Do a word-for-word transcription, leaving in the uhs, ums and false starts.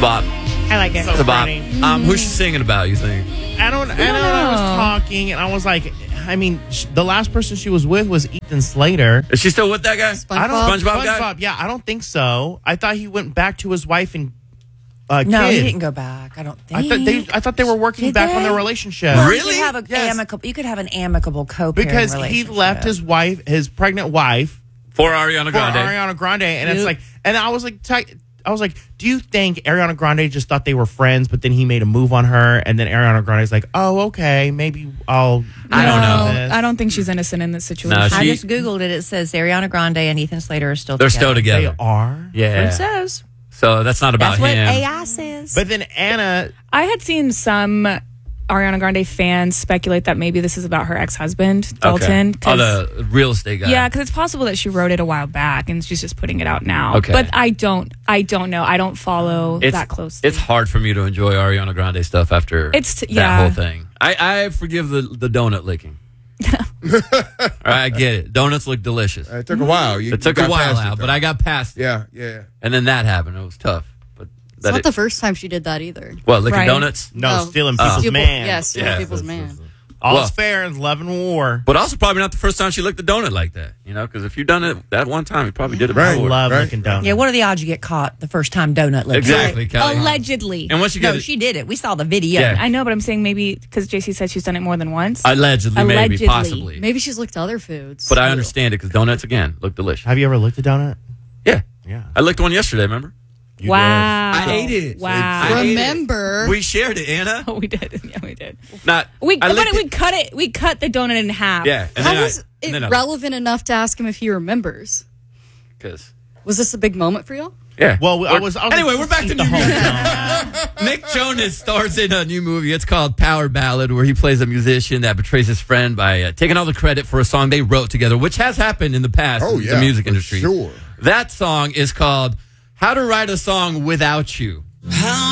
bop. I like it. It's a bop. Um, who's she singing about, you think? I don't, I don't know. I was talking, and I was like, I mean, sh- the last person she was with was Ethan Slater. Is she still with that guy? I don't, SpongeBob guy? SpongeBob, yeah, I don't think so. I thought he went back to his wife and uh, No, kid. he didn't go back. I don't think. I thought they, I thought they were working Did back they? on their relationship. Well, You Really? could have a Yes. amicable. You could have an amicable co-parent Because he relationship. left his wife, his pregnant wife, For Ariana for Grande. Ariana Grande, and it's Yep. like, and I was like, t- I was like, do you think Ariana Grande just thought they were friends, but then he made a move on her, and then Ariana Grande's like, oh, okay, maybe I'll. I don't know. this. I don't think she's innocent in this situation. No, I she- just Googled it. It says Ariana Grande and Ethan Slater are still They're together. still together. They are. Yeah. It says. So that's not about That's what him. A I says. But then Anna, I had seen some Ariana Grande fans speculate that maybe this is about her ex-husband, Dalton. Okay. Oh, 'cause- the real estate guy. Yeah, because it's possible that she wrote it a while back and she's just putting it out now. Okay. But I don't, I don't know. I don't follow it's, that closely. It's hard for me to enjoy Ariana Grande stuff after It's t- that yeah. whole thing. I, I forgive the, the donut licking. All right, I get it. Donuts look delicious. It took a while. You, It took you a got while past it, out, though. but I got past it. Yeah, yeah. And then that happened. It was tough. But It's that not it, the first time she did that either. what, licking Right. donuts? no, No. stealing Oh. people's Steal- man. Yeah, stealing Yeah. people's man. All's Well- fair in love and war. But also probably not the first time she licked a donut like that. You know, because if you've done it that one time, you probably did it Right. before. Love right, licking donuts. Yeah, what are the odds you get caught the first time donut licking? Exactly, Kelly. Allegedly. And once you get No, it, she did it. We saw the video. Yeah. I know, but I'm saying maybe because J C said she's done it more than once. allegedly, maybe, Allegedly. possibly. Maybe she's licked other foods. But I understand it because donuts, again, look delicious. Have you ever licked a donut? Yeah. Yeah. I licked one yesterday, remember? You wow. I ate it. Wow. I ate it. Remember. We shared it, Anna. Oh, we did. Yeah, we did. Not. We, I but licked we it. cut it. We cut the donut in half. Yeah. And How then was I, it and then I- relevant enough to ask him if he remembers? 'cause- Was this a big moment for you? Yeah. Well, I was. I was Anyway, like, we're back to eat new the whole music. donut. Nick Jonas stars in a new movie. It's called Power Ballad, where he plays a musician that betrays his friend by uh, taking all the credit for a song they wrote together, which has happened in the past Oh, in yeah, the music for industry. sure. That song is called How to Write a Song Without You. How